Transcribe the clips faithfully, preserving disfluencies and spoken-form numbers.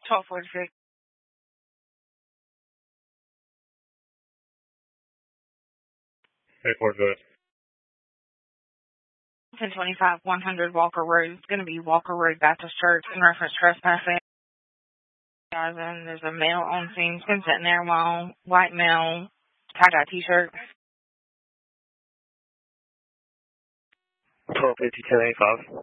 twelve forty-six. Hey, where's that? ten twenty-five, one hundred Walker Road. It's going to be Walker Road Baptist Church in reference trespassing. And there's a male on scene. He's been sitting there while white male, tie-dye t-shirt. twelve fifty, ten eighty-five.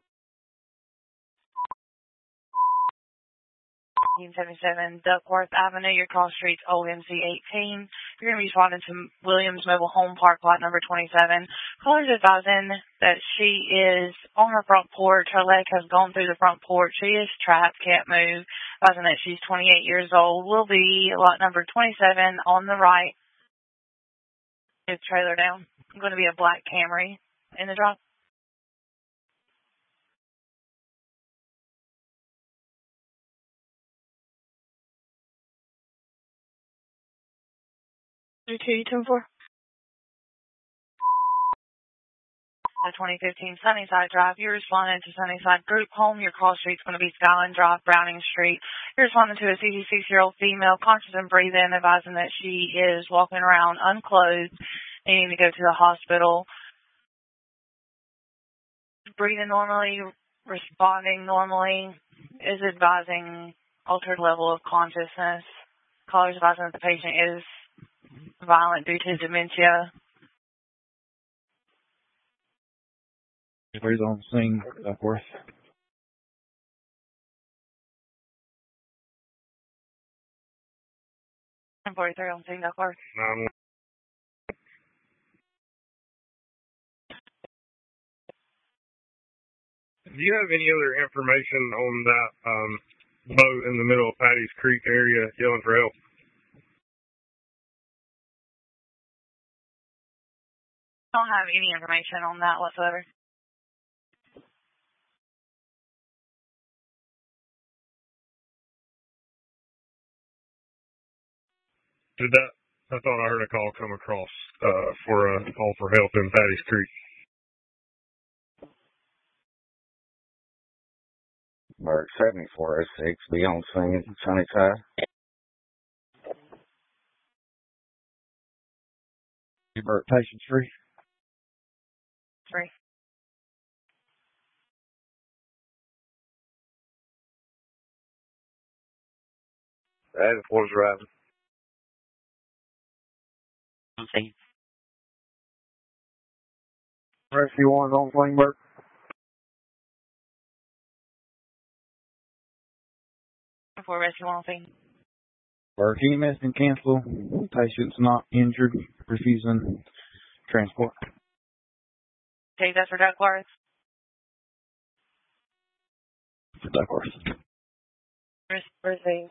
nineteen seventy-seven Duckworth Avenue, your call street's O M C eighteen. You're going to be responding to Williams Mobile Home Park, lot number twenty-seven. Caller's advising that she is on her front porch. Her leg has gone through the front porch. She is trapped, can't move. Advising that she's twenty-eight years old. Will be lot number twenty-seven on the right. His trailer down. It's going to be a black Camry in the drop. two two two four. The twenty fifteen Sunnyside Drive. You're responding to Sunnyside Group Home. Your call street's going to be Skyland Drive, Browning Street. You're responding to a sixty-six-year-old female, conscious and breathing, advising that she is walking around unclothed, needing to go to the hospital. Breathing normally, responding normally, is advising altered level of consciousness. Caller's advising that the patient is violent due to dementia. Where's on scene, Duckworth? ten forty-three on scene, Duckworth. Um, do you have any other information on that um, boat in the middle of Patty's Creek area yelling for help? I don't have any information on that whatsoever. Did that? I thought I heard a call come across uh, for a call for help in Patty's Creek. Mark seventy-four oh six, be on scene, Sunnyside. Burt, patient three. Three. That was driving. On scene. Rescue one on scene, Burt. For rescue on scene. Burt, E M S been canceled. Patient's not injured. Refusing transport. Okay, that's for Duckworth. For Duckworth. Receive.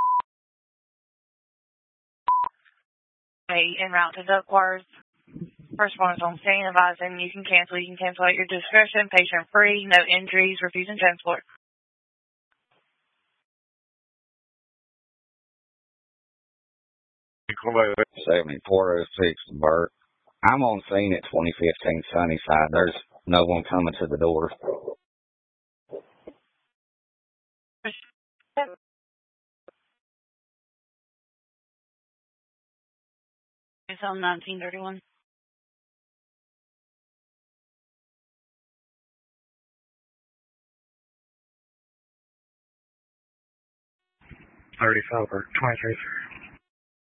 Okay, en route to Duckworth. First one is on scene, advising you can cancel. You can cancel at your discretion. Patient free, no injuries, refusing transport. seventy-four oh six, Burt. I'm on scene at twenty fifteen Sunnyside. There's no one coming to the door. It's on nineteen thirty-one. thirty-five or twenty-three.